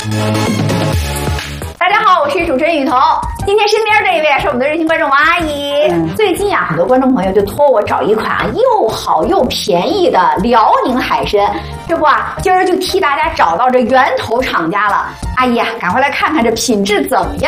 大家好，我是主持人雨桐。今天身边这一位是我们的热心观众王阿姨。最近很多观众朋友就托我找一款又好又便宜的辽宁海参。这不今儿就替大家找到这源头厂家了。阿姨赶快来看看这品质怎么样。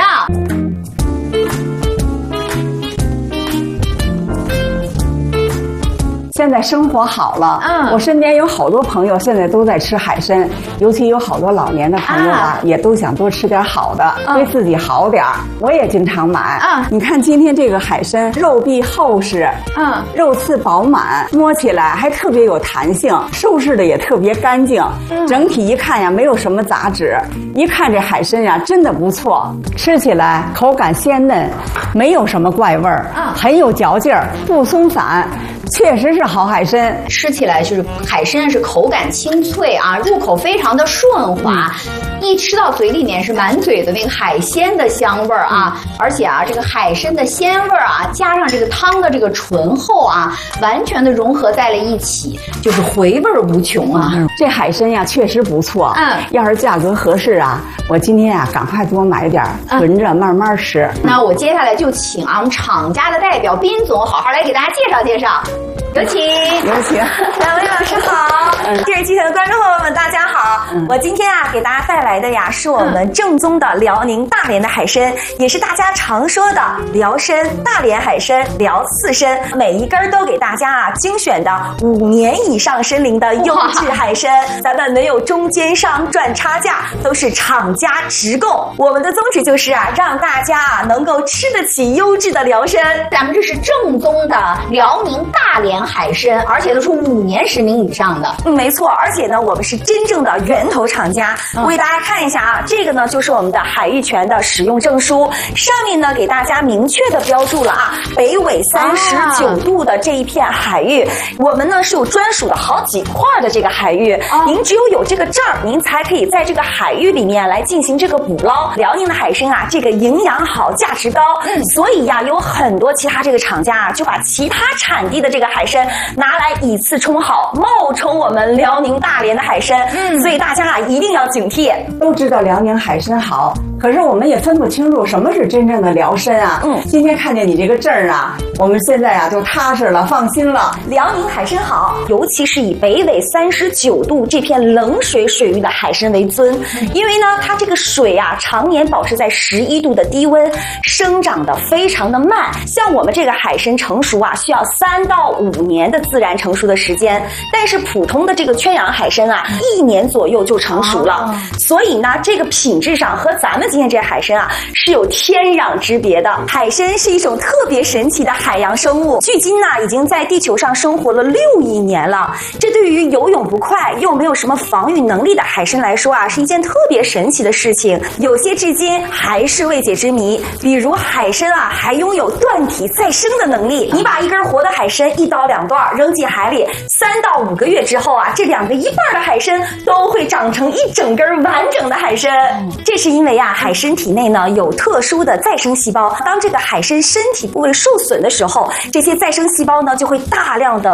现在生活好了，我身边有好多朋友现在都在吃海参，尤其有好多老年的朋友也都想多吃点好的，对自己好点。我也经常买。你看今天这个海参，肉壁厚实，肉刺饱满，摸起来还特别有弹性，收拾的也特别干净，整体一看呀，没有什么杂质。一看这海参呀，真的不错，吃起来口感鲜嫩，没有什么怪味儿，很有嚼劲儿，不松散。确实是好海参， 吃起来就是海参是口感清脆入口非常的顺滑，一吃到嘴里面是满嘴的那个海鲜的香味儿而且这个海参的鲜味儿加上这个汤的这个醇厚完全的融合在了一起，就是回味无穷这海参呀确实不错，要是价格合适我今天赶快多买点，囤着慢慢吃。 那我接下来就请我们厂家的代表斌总好好来给大家介绍介绍。有请， 有请。 两位老师好，电视机前的观众朋友们大家好。我今天给大家带来的是我们正宗的辽宁大连的海参，也是大家常说的辽参、大连海参、辽刺参，每一根都给大家精选的5年以上参龄的优质海参，咱们没有中间商赚差价，都是厂家直供。我们的宗旨就是让大家能够吃得起优质的辽参。 咱们这是正宗的辽宁大连海参，而且都是5年10名以上的。 没错，而且呢，我们是真正的源头厂家。我给大家看一下这个呢就是我们的海域权的使用证书，上面呢给大家明确的标注了北纬39度的这一片海域，我们呢是有专属的好几块的这个海域，您只有这个证儿，您才可以在这个海域里面来进行这个捕捞。辽宁的海参这个营养好，价值高，所以有很多其他这个厂家就把其他产地的这个海参拿来以次充好，冒充我们辽宁大连的海参，所以大家一定要警惕。 都知道辽宁海参好，可是我们也分不清楚什么是真正的辽参今天看见你这个证儿我们现在就踏实了，放心了。 辽宁海参好，尤其是以北纬39度这片冷水水域的海参为尊，因为呢它这个水常年保持在11度的低温，生长的非常的慢。像我们这个海参成熟需要3到5年的自然成熟的时间，但是普通的这个圈养海参1年左右就成熟了，所以呢这个品质上和咱们今天这海参是有天壤之别的。海参是一种特别神奇的海洋生物，距今已经在地球上生活了6亿年了。这对于游泳不快又没有什么防御能力的海参来说是一件特别神奇的事情，有些至今还是未解之谜。比如海参还拥有断体再生的能力，你把一根活的海参1刀2断扔进海里，3到5个月之后这2个1半的海参都会长成一整根完整的海参。这是因为海参体内呢有特殊的再生细胞，当这个海参身体部位受损的时候，这些再生细胞呢就会大量的